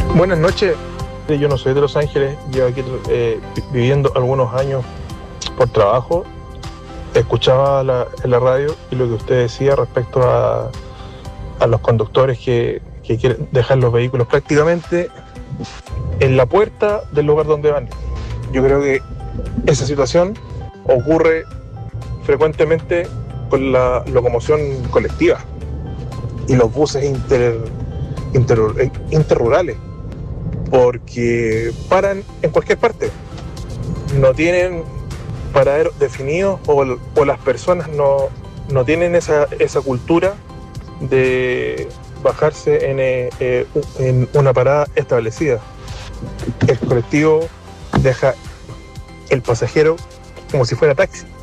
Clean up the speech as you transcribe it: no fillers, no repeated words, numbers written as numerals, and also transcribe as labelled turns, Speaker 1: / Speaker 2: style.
Speaker 1: Buenas noches. Yo no soy de Los Ángeles, llevo aquí viviendo algunos años por trabajo. Escuchaba en la radio y lo que usted decía respecto a los conductores que quieren dejar los vehículos prácticamente en la puerta del lugar donde van. Yo creo que esa situación ocurre frecuentemente con la locomoción colectiva y los buses interrurales, porque paran en cualquier parte, no tienen paraderos definidos o las personas no tienen esa cultura de bajarse en una parada establecida. El colectivo deja el pasajero como si fuera taxi.